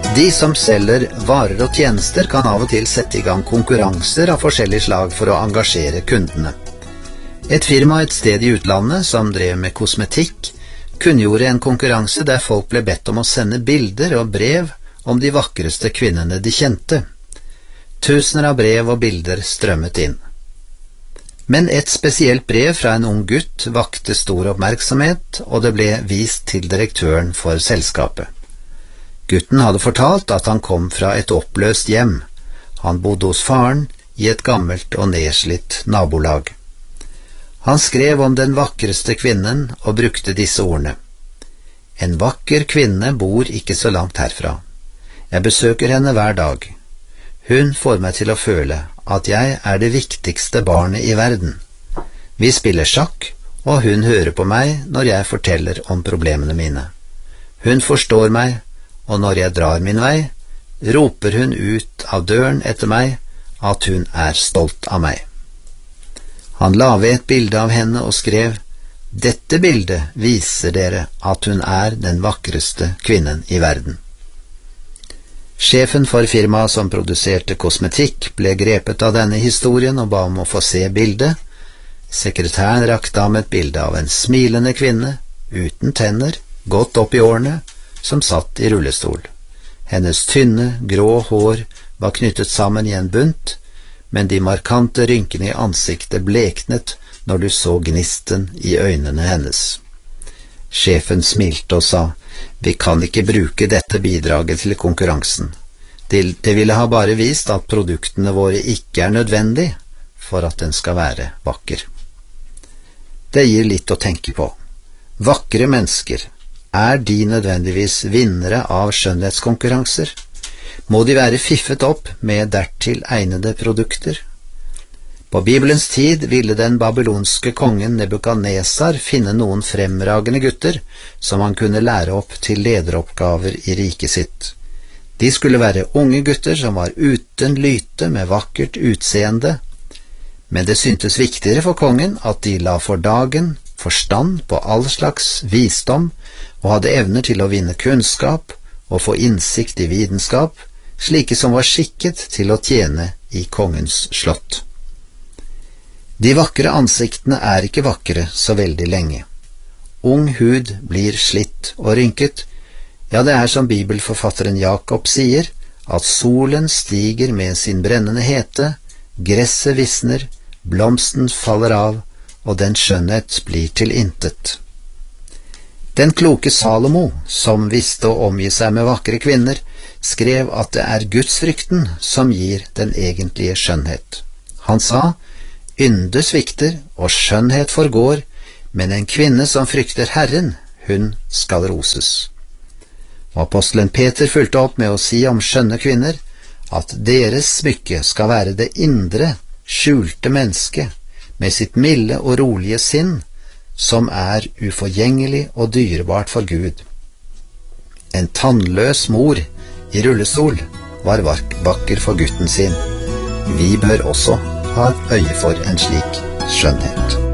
De som selger varer og tjenester kan av og til sette i gang konkurranser av forskjellig slag for å engasjere kundene. Et firma et sted i utlandet som drev med kosmetikk kunngjorde en konkurranse der folk ble bedt om å sende bilder og brev om de vakreste kvinnene de kjente. Tusener av brev og bilder strømmet inn. Men et spesielt brev fra en ung gutt vakte stor oppmerksomhet, og det ble vist til direktøren for selskapet. Gutten hadde fortalt at han kom fra et oppløst hjem. Han bodde hos faren i et gammelt og nedslitt nabolag. Han skrev om den vakreste kvinnen og brukte disse ordene. En vakker kvinne bor ikke så langt herfra. Jeg besøker henne hver dag. Hun får meg til å føle at jeg er det viktigste barnet i verden. Vi spiller sjakk, og hun hører på meg når jeg forteller om problemene mine. Hun forstår meg, og når jeg drar min vei, roper hun ut av døren etter meg at hun er stolt av meg. Han la ved et bilde av henne og skrev, «Dette bildet viser dere at hun er den vakreste kvinnen i verden.» Sjefen for firmaet som produserte kosmetikk ble grepet av denne historien og ba om å få se bildet. Sekretæren rakte ham et bilde av en smilende kvinne, uten tenner, godt opp i årene, som satt i rullestol. Hennes tynne, grå hår var knyttet sammen i en bunt, men de markante rynkene i ansiktet bleknet når du så gnisten i øynene hennes. Sjefen smilte og sa, «Vi kan ikke bruke dette bidraget til konkurransen. Det ville ha bare vist at produktene våre ikke er nødvendig for at den skal være vakker.» Det gir litt å tenke på. Vakre mennesker, er de nødvendigvis vinnere av skjønnhetskonkurranser? Må de være fiffet opp med dertil egnede produkter? På Bibelens tid ville den babylonske kongen Nebukadnesar finne noen fremragende gutter som han kunne lære opp til lederoppgaver i riket sitt. De skulle være unge gutter som var uten lyte med vakkert utseende, men det syntes viktigere for kongen at de la for dagen forstand på all slags visdom og hadde evner til å vinne kunnskap og få innsikt i vitenskap, slike som var skikket til å tjene i kongens slott. De vakre ansiktene er ikke vakre så veldig lenge. Ung hud blir slitt og rynket. Ja, det er som bibelforfatteren Jakob sier, at solen stiger med sin brennende hete, gresset visner, blomsten faller av, og den skjønnhet blir til intet. Den kloke Salomo, som visste å omgi seg med vakre kvinner, skrev at det er gudsfrykten som gir den egentlige skjønnhet. Han sa, «Ynde svikter og skjønnhet forgår, men en kvinne som frykter Herren, hun skal roses.» Og apostelen Peter fulgte opp med å si om skjønne kvinner, at deres smykke skal være det indre, skjulte mennesket, med sitt milde og rolige sinn, som er uforgjengelig og dyrebart for Gud. En tannløs mor i rullestol var vakker for gutten sin. Vi bør også ha et øye for en slik skjønnhet.